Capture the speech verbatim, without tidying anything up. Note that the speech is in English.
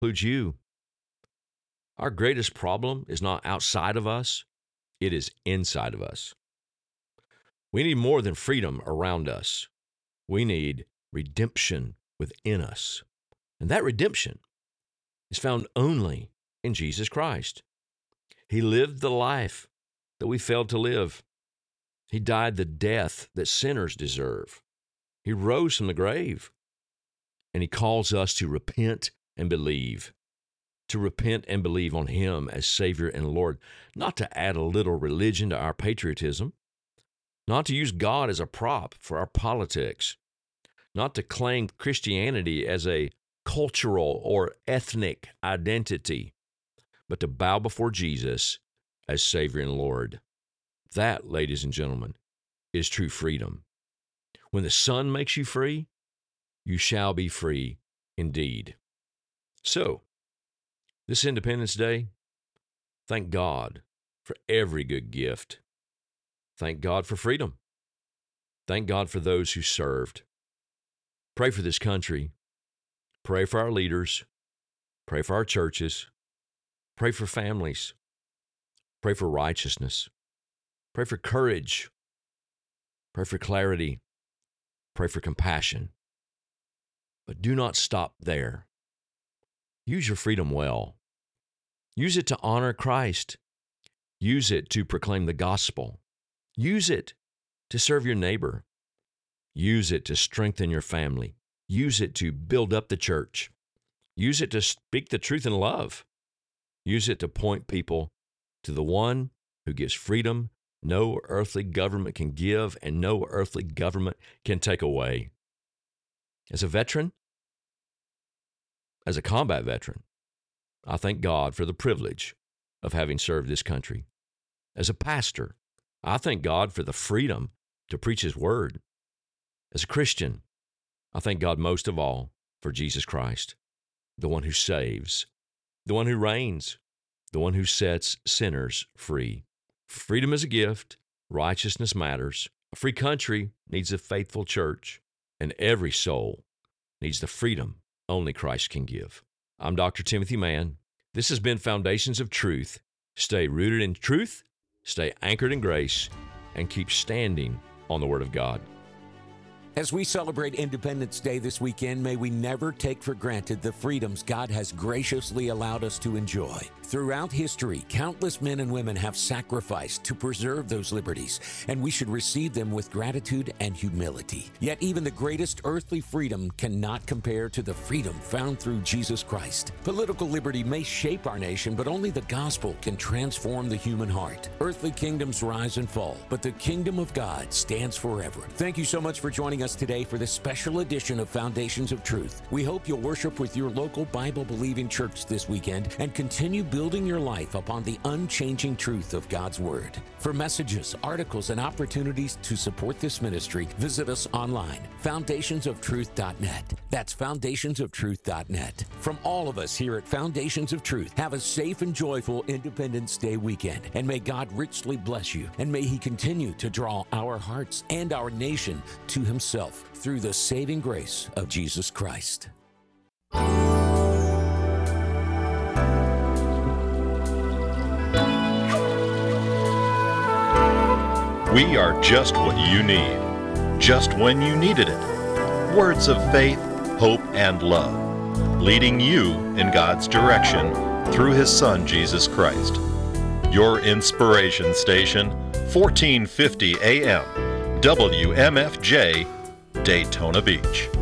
includes you. Our greatest problem is not outside of us, it is inside of us. We need more than freedom around us. We need redemption within us. And that redemption is found only in Jesus Christ. He lived the life that we failed to live. He died the death that sinners deserve. He rose from the grave. And he calls us to repent and believe. To repent and believe on him as Savior and Lord. Not to add a little religion to our patriotism. Not to use God as a prop for our politics. Not to claim Christianity as a cultural or ethnic identity, but to bow before Jesus as Savior and Lord. That, ladies and gentlemen, is true freedom. When the Son makes you free, you shall be free indeed. So, this Independence Day, thank God for every good gift. Thank God for freedom. Thank God for those who served. Pray for this country. Pray for our leaders. Pray for our churches. Pray for families. Pray for righteousness. Pray for courage. Pray for clarity. Pray for compassion. But do not stop there. Use your freedom well. Use it to honor Christ. Use it to proclaim the gospel. Use it to serve your neighbor. Use it to strengthen your family. Use it to build up the church. Use it to speak the truth in love. Use it to point people to the one who gives freedom no earthly government can give and no earthly government can take away. As a veteran, as a combat veteran, I thank God for the privilege of having served this country. As a pastor, I thank God for the freedom to preach His word. As a Christian, I thank God most of all for Jesus Christ, the one who saves, the one who reigns, the one who sets sinners free. Freedom is a gift. Righteousness matters. A free country needs a faithful church, and every soul needs the freedom only Christ can give. I'm Doctor Timothy Mann. This has been Foundations of Truth. Stay rooted in truth, stay anchored in grace, and keep standing on the Word of God. As we celebrate Independence Day this weekend, may we never take for granted the freedoms God has graciously allowed us to enjoy. Throughout history, countless men and women have sacrificed to preserve those liberties, and we should receive them with gratitude and humility. Yet even the greatest earthly freedom cannot compare to the freedom found through Jesus Christ. Political liberty may shape our nation, but only the gospel can transform the human heart. Earthly kingdoms rise and fall, but the kingdom of God stands forever. Thank you so much for joining us today for this special edition of Foundations of Truth. We hope you'll worship with your local Bible-believing church this weekend and continue building your life upon the unchanging truth of God's Word. For messages, articles, and opportunities to support this ministry, visit us online, foundations of truth dot net. That's foundations of truth dot net. From all of us here at Foundations of Truth, have a safe and joyful Independence Day weekend, and may God richly bless you, and may He continue to draw our hearts and our nation to Himself through the saving grace of Jesus Christ. We are just what you need, just when you needed it. Words of faith, hope, and love, leading you in God's direction through His Son, Jesus Christ. Your inspiration station, fourteen fifty A M, W M F J, Daytona Beach.